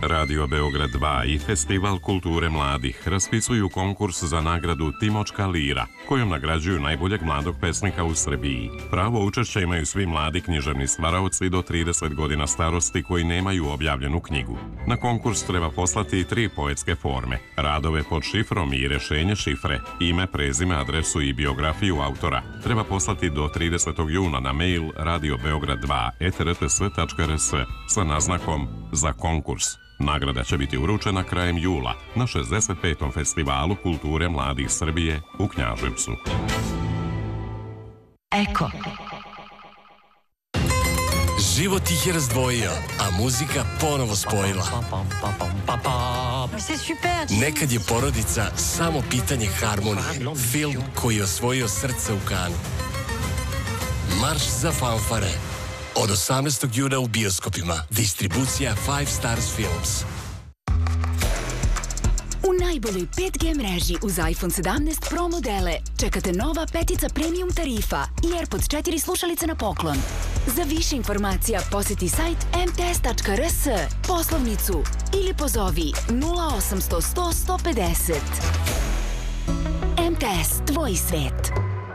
Radio Beograd 2 i Festival kulture mladih raspisuju konkurs za nagradu Timočka lira, kojom nagrađuju najboljeg mladog pesnika u Srbiji. Pravo učešća imaju svi mladi književni stvaraoci do 30 godina starosti koji nemaju objavljenu knjigu. Na konkurs treba poslati 3 poetske forme, radove pod šifrom i rešenje šifre, ime, prezime, adresu i biografiju autora. Treba poslati do 30. juna na mail radiobeograd2@rts.rs sa naznakom za konkurs. Nagrada će biti uručena krajem jula na 65. Festivalu kulture mladih Srbije u Knjaževcu. Eko. Život ih je razdvojio, a muzika ponovo spojila. Nekad je porodica samo pitanje harmonije. Film koji je osvojio srce u Kanu. Marš za fanfare. Od 18. juna u bioskopima. Distribucija 5 Stars Films. U najboljoj 5G mreži uz iPhone 17 Pro modele čekate nova petica premium tarifa i AirPods 4 slušalice na poklon. Za više informacija posjeti sajt mts.rs, poslovnicu ili pozovi 0800 100 150. MTS, tvoj svet.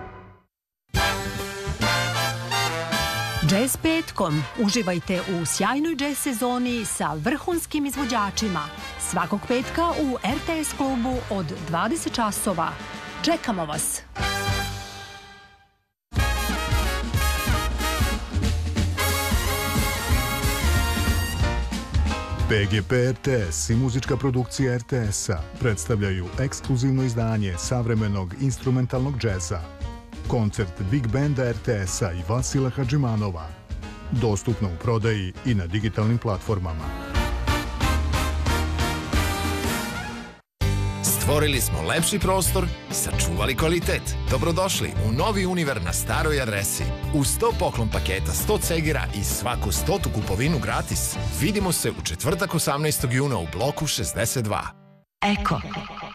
Jazz petkom. Uživajte u sjajnoj jazz sezoni sa vrhunskim izvođačima. Svakog petka u RTS klubu od 20 časova. Čekamo vas! PGP RTS i muzička produkcija RTS-a predstavljaju ekskluzivno izdanje savremenog instrumentalnog džeza. Koncert Big Banda RTS-a i Vasila Hadžimanova. Dostupno u prodaji i na digitalnim platformama. Stvorili smo lepši prostor, sačuvali kvalitet. Dobrodošli u novi Univer na staroj adresi. Uz 100 poklon paketa, 100 cegera i svaku 100 kupovinu gratis. Vidimo se u četvrtak 18. juna u bloku 62. Eko.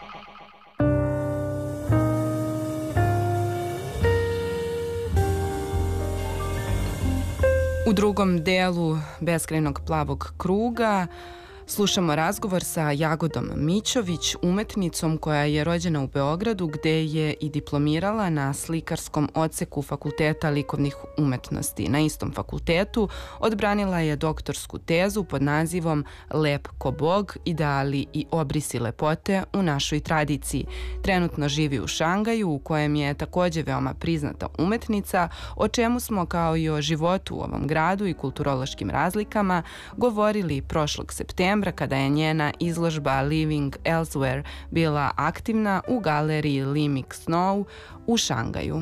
U drugom delu Beskrajnog plavog kruga slušamo razgovor sa Jagodom Mićović, umetnicom koja je rođena u Beogradu gde je i diplomirala na slikarskom odseku Fakulteta likovnih umetnosti. Na istom fakultetu odbranila je doktorsku tezu pod nazivom Lep ko Bog, ideali i obrisi lepote u našoj tradiciji. Trenutno živi u Šangaju u kojem je takođe veoma priznata umetnica, o čemu smo kao i o životu u ovom gradu i kulturološkim razlikama govorili prošlog septembra kada je njena izložba Living Elsewhere bila aktivna u galeriji Limik Snow u Šangaju.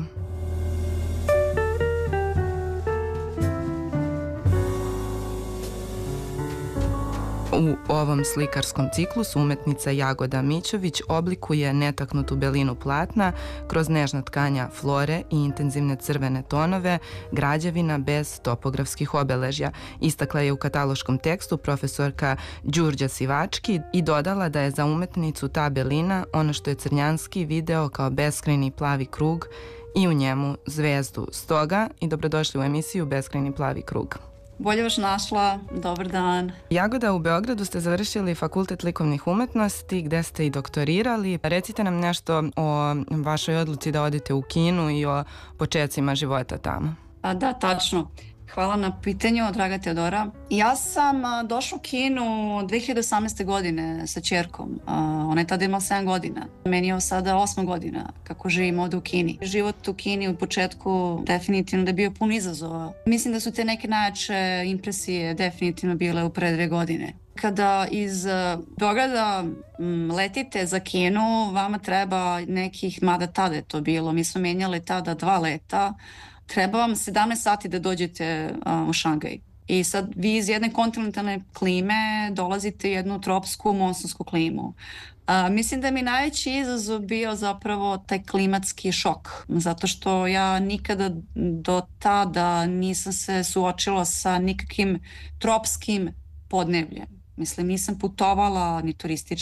U ovom slikarskom ciklusu umetnica Jagoda Mićović oblikuje netaknutu belinu platna kroz nežna tkanja flore i intenzivne crvene tonove, građevina bez topografskih obeležja. Istakla je u kataloškom tekstu profesorka Đurđa Sivački i dodala da je za umetnicu ta belina ono što je Crnjanski video kao beskrajni plavi krug i u njemu zvezdu. Stoga i dobrodošli u emisiju Beskrajni plavi krug. Bolje vas našla, dobar dan. Jagoda, u Beogradu ste završili Fakultet likovnih umetnosti gde ste i doktorirali. Recite nam nešto o vašoj odluci da odete u Kinu i o počecima života tamo. Da, tačno. Hvala na pitanju, draga Teodora. Ja sam došla u Kinu 2018. godine sa ćerkom. Ona je tada imala 7 godina. Meni je sada 8 godina kako živim ovde u Kini. Život u Kini u početku definitivno da je bio pun izazova. Mislim da su te neke najjače impresije definitivno bile u pre 2 godine. Kada iz Beograda letite za Kinu, vama treba nekih, mada tada je to bilo, mi smo menjali tada 2 leta, treba vam 17 sati da dođete u Šangaj. I sad vi iz jedne kontinentalne klime dolazite u jednu tropsku monsonsku klimu. Mislim da mi najveći izazov bio zapravo taj klimatski šok, zato što ja nikada do tada nisam se suočila sa nikakvim tropskim podnebljem. Mislim, nisam putovala ni turistički.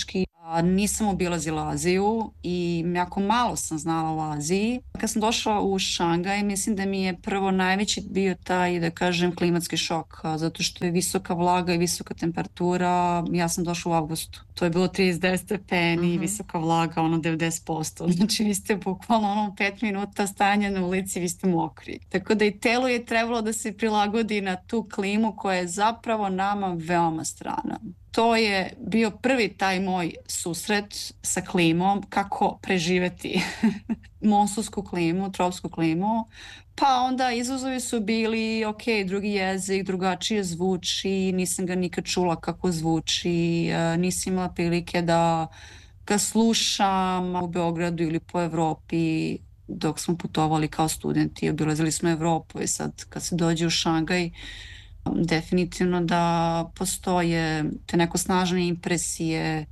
Nisam obilazila Aziju i jako malo sam znala o Aziji. Kad sam došla u Šangaj, mislim da mi je prvo najveći bio taj, da kažem, klimatski šok, zato što je visoka vlaga i visoka temperatura. Ja sam došla u avgustu. To je bilo 39 stepeni, visoka vlaga, 90%. Znači, vi ste bukvalno 5 minuta stajanja na ulici, vi ste mokri. Tako da i telo je trebalo da se prilagodi na tu klimu koja je zapravo nama veoma strana. To je bio prvi taj moj susret sa klimom, kako preživeti monsunsku klimu, tropsku klimu. Pa onda izazovi su bili, ok, drugi jezik, drugačije zvuči, nisam ga nikad čula kako zvuči, nisam imala prilike da ga slušam u Beogradu ili po Evropi dok smo putovali kao studenti, obilazili smo Evropu i sad kad se dođe u Šangaj, definitivno da postoje te neko snažne impresije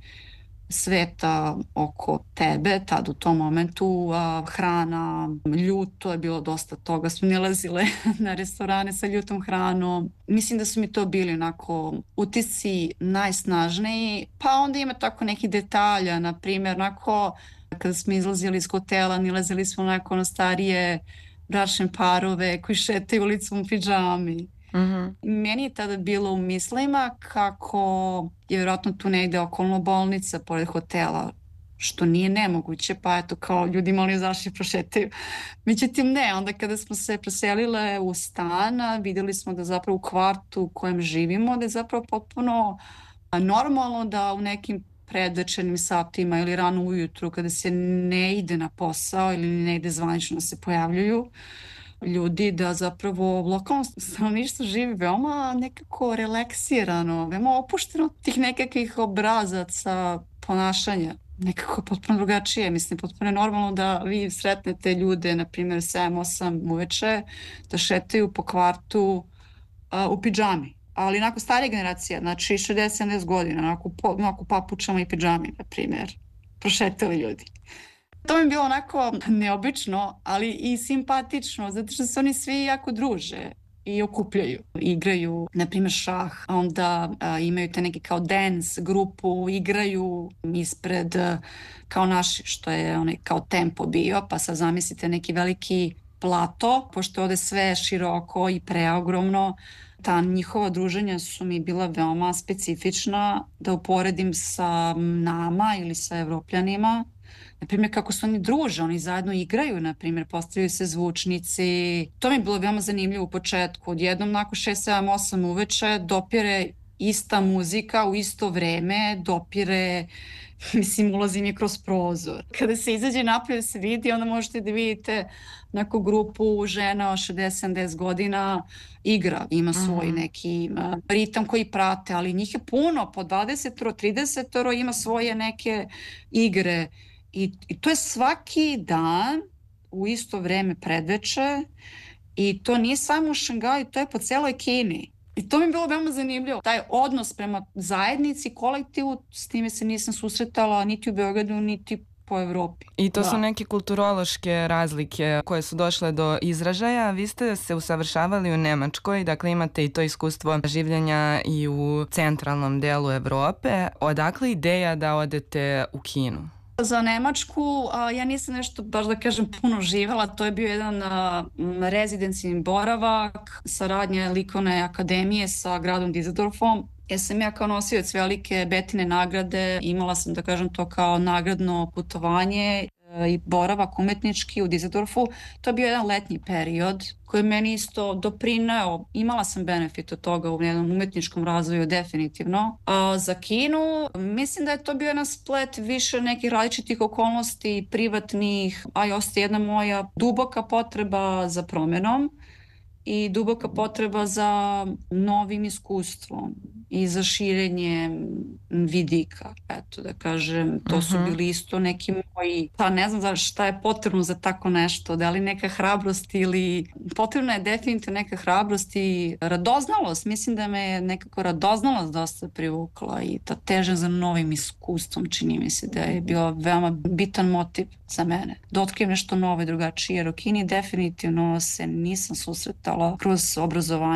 sveta oko tebe, tad u tom momentu, hrana, ljuto je bilo dosta toga, smo nalazile na restorane sa ljutom hranom. Mislim da su mi to bili onako utisci najsnažniji, pa onda ima tako neki detalja, na primjer, onako kada smo izlazili iz hotela, nalazili smo onako starije bračne parove koji šetaju ulicom u pidžami. Meni je tada bilo u mislima kako je vjerojatno tu negde okolno bolnica pored hotela, što nije nemoguće, pa eto kao ljudi molim zašli prošetaju. Međutim ne, onda kada smo se preselile u stan, vidjeli smo da zapravo u kvartu u kojem živimo, da je zapravo potpuno normalno da u nekim predvečernim satima ili rano ujutru kada se ne ide na posao ili ne ide zvanično se pojavljuju ljudi, da zapravo lokalno stanovništvo živi veoma nekako relaksirano, veoma opušteno od tih nekakvih obrazaca ponašanja. Nekako potpuno drugačije. Mislim, potpuno je normalno da vi sretnete ljude, na primjer 7-8 uveče, da šetaju po kvartu u pidžami. Ali onako starija generacija, znači 60-70 godina, onako papučama i pidžami, na primjer, prošetali ljudi. To mi je bilo onako neobično, ali i simpatično, zato što se oni svi jako druže i okupljaju. Igraju, na primjer, šah, onda imaju te neke kao dance grupu, igraju ispred kao naši, što je onaj kao tempo bio, pa sad zamislite neki veliki plato, pošto ovde sve široko i preogromno. Ta njihova druženja su mi bila veoma specifična, da uporedim sa nama ili sa Evropljanima. Na primjer, kako se oni druže, oni zajedno igraju, na primjer, postavljaju se zvučnici. To mi je bilo veoma zanimljivo u početku. Odjednom, nakon 6, 7, 8 uveče, dopire ista muzika u isto vreme, dopire, mislim, ulazi mi kroz prozor. Kada se izađe napolje da se vidi, onda možete da vidite neku grupu žena od 60-70 godina igra, ima svoj neki ritam koji prate, ali njih je puno, po 20-30 ima svoje neke igre. I to je svaki dan u isto vreme predveče i to nije samo u Šangaju, to je po celoj Kini. I to mi je bilo veoma zanimljivo. Taj odnos prema zajednici, kolektivu, s time se nisam susretala niti u Beogradu, niti po Evropi. I to su neke kulturološke razlike koje su došle do izražaja. Vi ste se usavršavali u Nemačkoj, dakle imate i to iskustvo življenja i u centralnom delu Evrope. Odakle ideja da odete u Kinu? Za Nemačku ja nisam nešto, baš da kažem, puno živela. To je bio jedan rezidencijni boravak, saradnja likovne akademije sa gradom Düsseldorfom. Sam ja kao nosioc velike Betine nagrade, imala sam, da kažem, to kao nagradno putovanje i boravak umetnički u Düsseldorfu. To je bio jedan letnji period koji je meni isto doprineo. Imala sam benefit od toga u jednom umetničkom razvoju, definitivno. Za Kinu, mislim da je to bio jedan splet više nekih različitih okolnosti, privatnih, a i ostaje jedna moja duboka potreba za promenom i duboka potreba za novim iskustvom i za širenje vidika. Eto, da kažem, to su bili isto neki moji, pa ne znam šta je potrebno za tako nešto, da li neka hrabrost ili potrebna je definitivno neka hrabrost i radoznalost. Mislim da me nekako radoznalost dosta privukla i ta težnja za novim iskustvom, čini mi se da je bio veoma bitan motiv za mene. Da otkrijem nešto novo i drugačije, jer u Kini definitivno se nisam susretala kroz obrazovanje.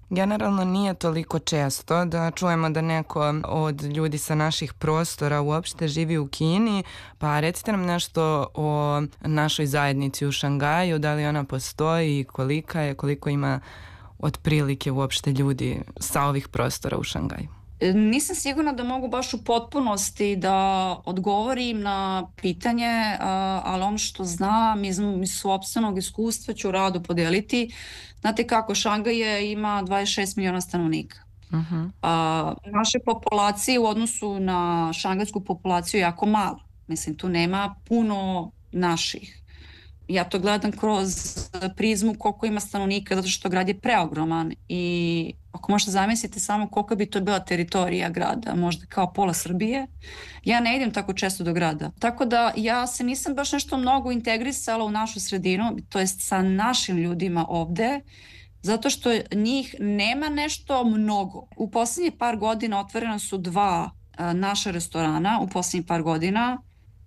Generalno nije toliko često da čujemo da neko od ljudi sa naših prostora uopšte živi u Kini, pa recite nam nešto o našoj zajednici u Šangaju, da li ona postoji, kolika je, koliko ima otprilike uopšte ljudi sa ovih prostora u Šangaju. Nisam sigurna da mogu baš u potpunosti da odgovorim na pitanje, ali ono što znam iz sopstvenog iskustva ću rado podeliti. Znate kako, Šangaj ima 26 miliona stanovnika. Naše populacije u odnosu na šangajsku populaciju je jako mala. Mislim, tu nema puno naših. Ja to gledam kroz prizmu koliko ima stanovnika, zato što grad je preogroman i ako možete zamisliti samo koliko bi to bila teritorija grada, možda kao pola Srbije, ja ne idem tako često do grada. Tako da ja se nisam baš nešto mnogo integrisala u našu sredinu, to jest sa našim ljudima ovde, zato što njih nema nešto mnogo. U poslednjih par godina otvorena su 2 naša restorana, u poslednjih par godina,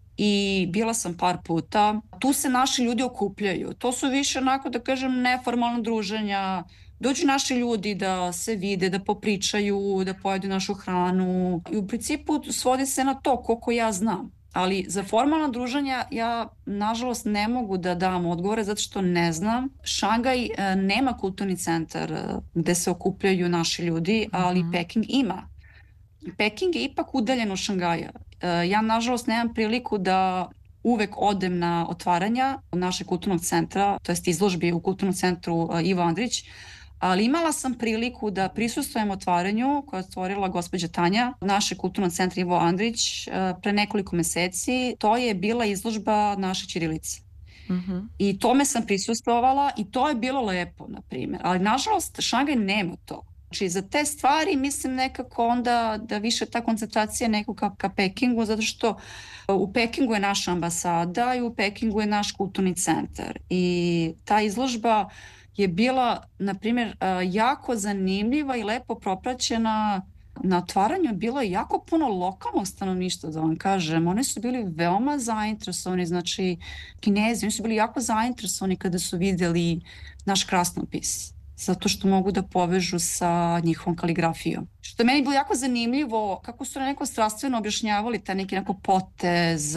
i bila sam par puta. Tu se naši ljudi okupljaju. To su više onako, da kažem, neformalna druženja. Dođu naši ljudi da se vide, da popričaju, da pojedu našu hranu. I u principu svodi se na to koliko ja znam. Ali za formalna druženja ja, nažalost, ne mogu da dam odgovore zato što ne znam. Šangaj nema kulturni centar gde se okupljaju naši ljudi, ali Peking ima. Peking je ipak udaljen od Šangaja. Ja, nažalost, nemam priliku da uvek odem na otvaranja našeg kulturnog centra, to jest izložbi u kulturnom centru Ivo Andrić, ali imala sam priliku da prisustvujem otvaranju koje je otvorila gospođa Tanja, našeg kulturnog centra Ivo Andrić, pre nekoliko meseci. To je bila izložba naše ćirilice. I tome sam prisustvovala i to je bilo lepo, na primjer. Ali, nažalost, Šangaj nema to. Znači, za te stvari mislim nekako onda da više ta koncentracija nekako ka Pekingu, zato što u Pekingu je naša ambasada i u Pekingu je naš kulturni centar. I ta izložba je bila, na primjer, jako zanimljiva i lepo propraćena. Na otvaranju bilo je jako puno lokalnog stanovništva, da vam kažem. Oni su bili veoma zainteresovani, znači Kinezi, oni su bili jako zainteresovani kada su videli naš krasnopis, zato što mogu da povežu sa njihovom kaligrafijom. Što je meni bilo jako zanimljivo, kako su neko strastveno objašnjavali taj neki potez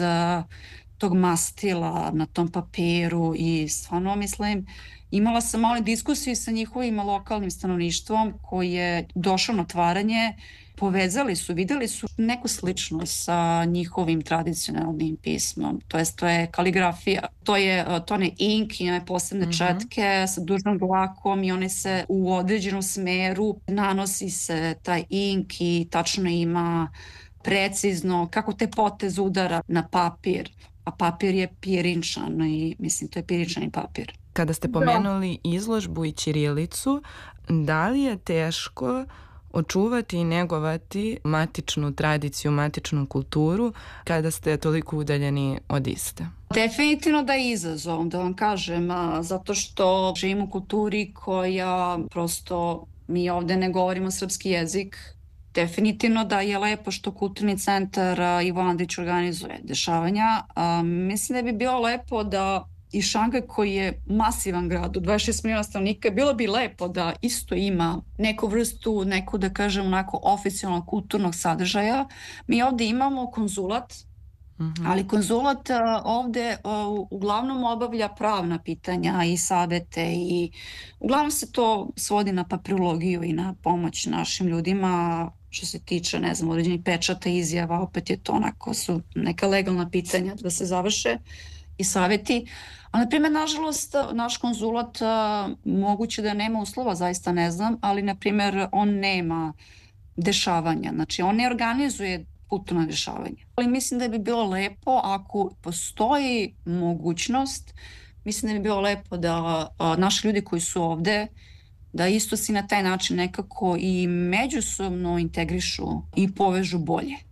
tog mastila na tom papiru i stvarno mislim, imala sam malo diskusiju sa njihovim lokalnim stanovništvom koji je došao na otvaranje, povezali su, videli su neku sličnost sa njihovim tradicionalnim pismom, to je kaligrafija. To je ink i one posebne četke sa dužnom dlakom i one se u određenom smeru nanosi se taj ink i tačno ima precizno kako te potez udara na papir, a papir je pirinčan i mislim to je pirinčani papir. Kada ste pomenuli izložbu i ćirilicu, da li je teško očuvati i negovati matičnu tradiciju, matičnu kulturu kada ste toliko udaljeni od iste? Definitivno da je izazov, da vam kažem, zato što živim u kulturi koja prosto, mi ovde ne govorimo srpski jezik. Definitivno da je lepo što kulturni centar Ivo Andrić organizuje dešavanja. Mislim da bi bilo lepo da i Šangaj koji je masivan grad, od 26 miliona stanovnika, bilo bi lepo da isto ima neku vrstu, neku da kažem onako oficijalnog kulturnog sadržaja. Mi ovde imamo konzulat, ali konzulat ovde uglavnom obavlja pravna pitanja i savete i uglavnom se to svodi na papirologiju i na pomoć našim ljudima što se tiče, ne znam, određenih pečata, izjava, opet je to onako, su neka legalna pitanja da se završe i saveti. Ali, na primjer, nažalost, naš konzulat moguće da nema uslova, zaista ne znam, ali, na primjer, on nema dešavanja. Znači, on ne organizuje kulturno dešavanje. Ali mislim da bi bilo lepo ako postoji mogućnost, mislim da bi bilo lepo da naši ljudi koji su ovde, da isto si na taj način nekako i međusobno integrišu i povežu bolje.